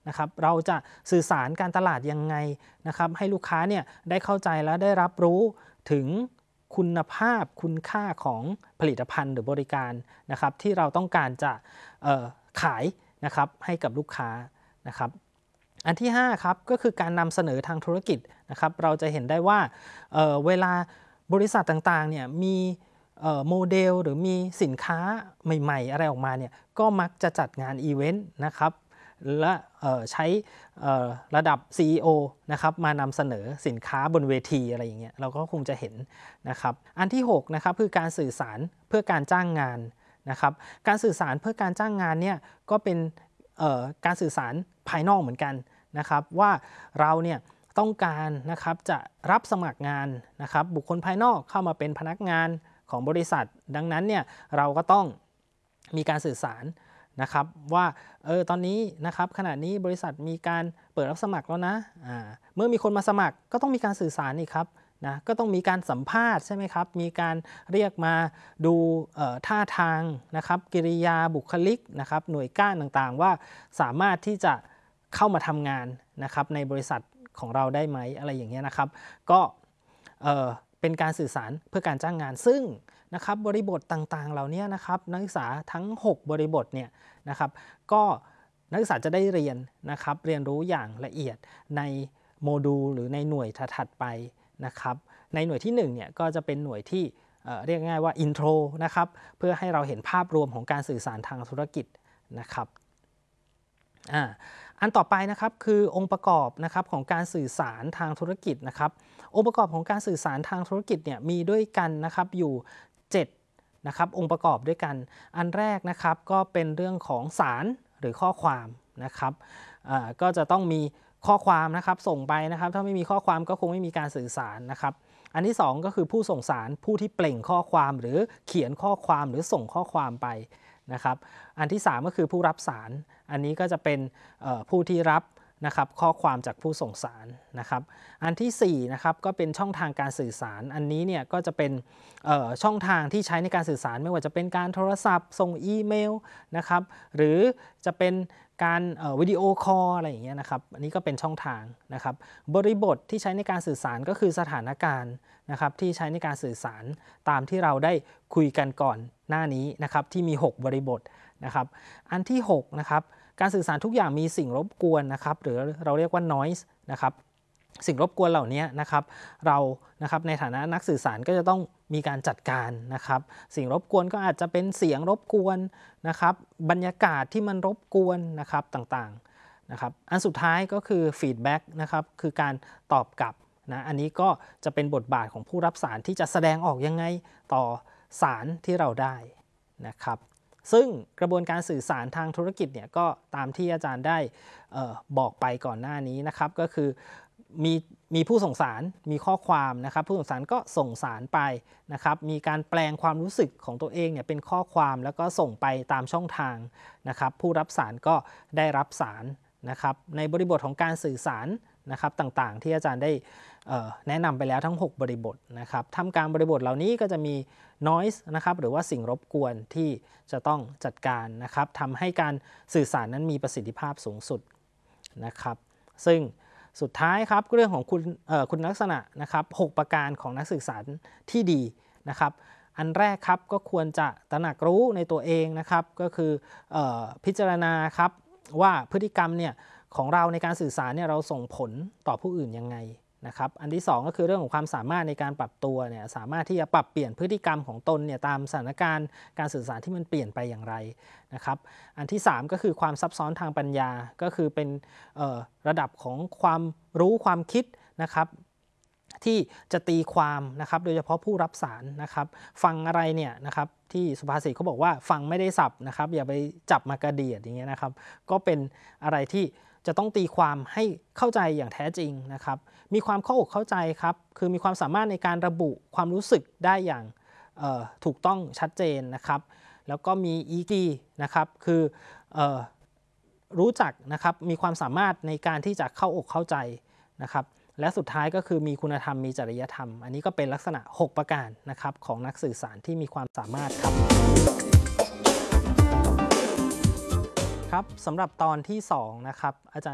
นะครับเราจะสื่อสารการตลาดยังไงนะครับให้ลูกค้าเนี่ยได้เข้าใจและได้รับรู้ถึงคุณภาพคุณค่าของผลิตภัณฑ์หรือบริการนะครับที่เราต้องการจะขายนะครับให้กับลูกค้านะครับอันที่5ครับก็คือการนำเสนอทางธุรกิจนะครับเราจะเห็นได้ว่าเวลาบริษัทต่างๆเนี่ยมีโมเดลหรือมีสินค้าใหม่ๆอะไรออกมาเนี่ยก็มักจะจัดงานอีเวนต์นะครับและใช้ระดับ CEO นะครับมานำเสนอสินค้าบนเวทีอะไรอย่างเงี้ยเราก็คงจะเห็นนะครับอันที่6นะครับคือการสื่อสารเพื่อการจ้างงานนะครับการสื่อสารเพื่อการจ้างงานเนี่ยก็เป็นการสื่อสารภายนอกเหมือนกันนะครับว่าเราเนี่ยต้องการนะครับจะรับสมัครงานนะครับบุคคลภายนอกเข้ามาเป็นพนักงานของบริษัทดังนั้นเนี่ยเราก็ต้องมีการสื่อสารนะครับว่าตอนนี้นะครับขณะนี้บริษัทมีการเปิดรับสมัครแล้วนะเมื่อมีคนมาสมัครก็ต้องมีการสื่อสารอีกครับนะก็ต้องมีการสัมภาษณ์ใช่ไหมครับมีการเรียกมาดูท่าทางนะครับกิริยาบุคลิกนะครับหน่วยก้านต่างๆว่าสามารถที่จะเข้ามาทำงานนะครับในบริษัทของเราได้ไหมอะไรอย่างเงี้ยนะครับก็เป็นการสื่อสารเพื่อการจ้างงานซึ่งนะครับบริบทต่างๆเหล่านี้นะครับนักศึกษาทั้ง6บริบทเนี่ยนะครับก็นักศึกษาจะได้เรียนนะครับเรียนรู้อย่างละเอียดในโมดูลหรือในหน่วยถัดๆไปนะครับในหน่วยที่1เนี่ยก็จะเป็นหน่วยที่เรียกง่ายว่าอินโทรนะครับเพื่อให้เราเห็นภาพรวมของการสื่อสารทางธุรกิจนะครับอันต่อไปนะครับคือองค์ประกอบนะครับของการสื่อสารทางธุรกิจนะครับองค์ประกอบของการสื่อสารทางธุรกิจเนี่ยมีด้วยกันนะครับอยู่7นะครับองค์ประกอบด้วยกันอันแรกนะครับก็เป็นเรื่องของสารหรือข้อความนะครับก็จะต้องมีข้อความนะครับส่งไปนะครับถ้าไม่มีข้อความก็คงไม่มีการสื่อสารนะครับอันที่2ก็คือผู้ส่งสารผู้ที่เปล่งข้อความหรือเขียนข้อความหรือส่งข้อความไปนะครับอันที่3ก็คือผู้รับสารอันนี้ก็จะเป็นผู้ที่รับนะครับข้อความจากผู้ส่งสารนะครับอันที่4นะครับก็เป็นช่องทางการสื่อสารอันนี้เนี่ยก็จะเป็นช่องทางที่ใช้ในการสื่อสารไม่ว่าจะเป็นการโทรศัพท์ส่งอีเมลนะครับหรือจะเป็นการวิดีโอคอลอะไรอย่างเงี้ยนะครับอันนี้ก็เป็นช่องทางนะครับบริบทที่ใช้ในการสื่อสารก็คือสถานการณ์นะครับที่ใช้ในการสื่อสารตามที่เราได้คุยกันก่อนหน้านี้นะครับที่มี6บริบทนะครับอันที่6นะครับการสื่อสารทุกอย่างมีสิ่งรบกวนนะครับหรือเราเรียกว่า noise นะครับสิ่งรบกวนเหล่านี้นะครับเรานะครับในฐานะนักสื่อสารก็จะต้องมีการจัดการนะครับสิ่งรบกวนก็อาจจะเป็นเสียงรบกวนนะครับบรรยากาศที่มันรบกวนนะครับต่างๆนะครับอันสุดท้ายก็คือ feedback นะครับคือการตอบกลับนะอันนี้ก็จะเป็นบทบาทของผู้รับสารที่จะแสดงออกยังไงต่อสารที่เราได้นะครับซึ่งกระบวนการสื่อสารทางธุรกิจเนี่ยก็ตามที่อาจารย์ได้บอกไปก่อนหน้านี้นะครับก็คือมีผู้ส่งสารมีข้อความนะครับผู้ส่งสารก็ส่งสารไปนะครับมีการแปลงความรู้สึกของตัวเองเนี่ยเป็นข้อความแล้วก็ส่งไปตามช่องทางนะครับผู้รับสารก็ได้รับสารนะครับในบริบทของการสื่อสารนะครับต่างๆที่อาจารย์ได้แนะนำไปแล้วทั้ง6บริบทนะครับท่ามกลางบริบทเหล่านี้ก็จะมี noise นะครับหรือว่าสิ่งรบกวนที่จะต้องจัดการนะครับทำให้การสื่อสารนั้นมีประสิทธิภาพสูงสุดนะครับซึ่งสุดท้ายครับเรื่องของคุณลักษณะนะครับ6ประการของนักสื่อสารที่ดีนะครับอันแรกครับก็ควรจะตระหนักรู้ในตัวเองนะครับก็คือพิจารณาครับว่าพฤติกรรมเนี่ยของเราในการสื่อสารเนี่ยเราส่งผลต่อผู้อื่นยังไงนะครับอันที่2ก็คือเรื่องของความสามารถในการปรับตัวเนี่ยสามารถที่จะปรับเปลี่ยนพฤติกรรมของตนเนี่ยตามสถานการณ์การสื่อสารที่มันเปลี่ยนไปอย่างไรนะครับอันที่3ก็คือความซับซ้อนทางปัญญาก็คือเป็นระดับของความรู้ความคิดนะครับที่จะตีความนะครับโดยเฉพาะผู้รับสารนะครับฟังอะไรเนี่ยนะครับที่สุภาษิตเขาบอกว่าฟังไม่ได้สับนะครับอย่าไปจับมากระเดียดอย่างเงี้ยนะครับก็เป็นอะไรที่จะต้องตีความให้เข้าใจอย่างแท้จริงนะครับมีความเข้าอกเข้าใจครับคือมีความสามารถในการระบุความรู้สึกได้อย่างถูกต้องชัดเจนนะครับแล้วก็มี EQ นะครับคือรู้จักนะครับมีความสามารถในการที่จะเข้าอกเข้าใจนะครับและสุดท้ายก็คือมีคุณธรรมมีจริยธรรมอันนี้ก็เป็นลักษณะ6ประการนะครับของนักสื่อสารที่มีความสามารถครับสำหรับตอนที่2นะครับอาจารย์